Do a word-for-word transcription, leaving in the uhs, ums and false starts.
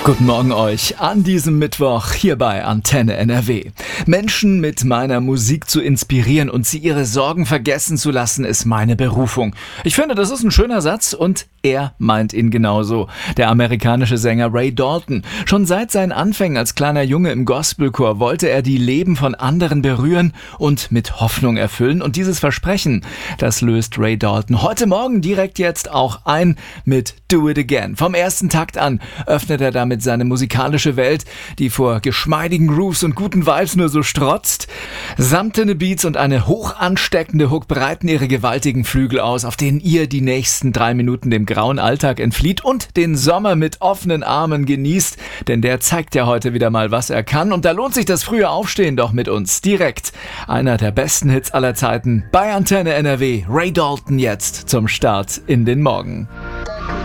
Guten Morgen euch an diesem Mittwoch hier bei Antenne N R W. Menschen mit meiner Musik zu inspirieren und sie ihre Sorgen vergessen zu lassen, ist meine Berufung. Ich finde, das ist ein schöner Satz und er meint ihn genauso. Der amerikanische Sänger Ray Dalton. Schon seit seinen Anfängen als kleiner Junge im Gospelchor wollte er die Leben von anderen berühren und mit Hoffnung erfüllen. Und dieses Versprechen, das löst Ray Dalton heute Morgen direkt jetzt auch ein mit Do It Again. Vom ersten Takt an öffnet er damit seine musikalische Welt, die vor geschmeidigen Grooves und guten Vibes nur so strotzt. Samtene Beats und eine hoch ansteckende Hook breiten ihre gewaltigen Flügel aus, auf denen ihr die nächsten drei Minuten dem grauen Alltag entflieht und den Sommer mit offenen Armen genießt, denn der zeigt ja heute wieder mal, was er kann. Und da lohnt sich das frühe Aufstehen doch mit uns. Direkt einer der besten Hits aller Zeiten bei Antenne N R W. Ray Dalton jetzt zum Start in den Morgen.